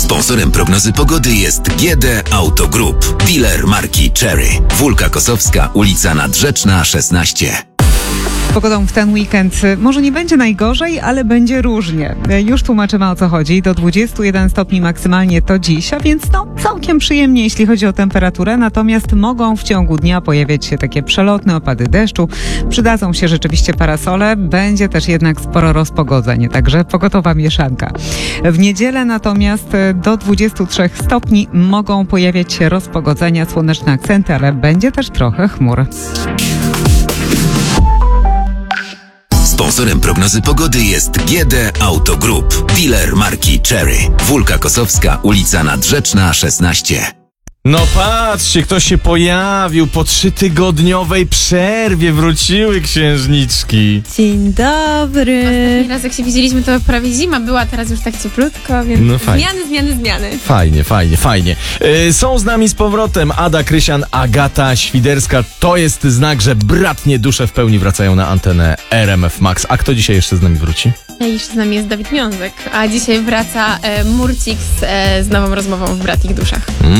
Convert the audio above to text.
Sponsorem prognozy pogody jest GD Auto Group, dealer marki Cherry. Wólka Kosowska, ulica Nadrzeczna 16. Pogodą w ten weekend może nie będzie najgorzej, ale będzie różnie. Już tłumaczymy, o co chodzi. Do 21 stopni maksymalnie to dziś, a więc całkiem przyjemnie, jeśli chodzi o temperaturę. Natomiast mogą w ciągu dnia pojawiać się takie przelotne opady deszczu. Przydadzą się rzeczywiście parasole. Będzie też jednak sporo rozpogodzeń, także pogotowa mieszanka. W niedzielę natomiast do 23 stopni mogą pojawiać się rozpogodzenia, słoneczne akcenty, ale będzie też trochę chmur. Sponsorem prognozy pogody jest GD Auto Group, dealer marki Cherry. Wólka Kosowska, ulica Nadrzeczna 16. No patrzcie, ktoś się pojawił po 3-tygodniowej przerwie. Wróciły księżniczki. Dzień dobry. Ostatni raz jak się widzieliśmy, to prawie zima była, teraz już tak cieplutko, więc No fajnie. zmiany. Fajnie. Są z nami z powrotem Ada Krysian, Agata Świderska. To jest znak, że bratnie dusze w pełni wracają na antenę RMF Max. A kto dzisiaj jeszcze z nami wróci? Jeszcze z nami jest Dawid Miążek, a dzisiaj wraca Murcik z nową rozmową w Bratich Duszach.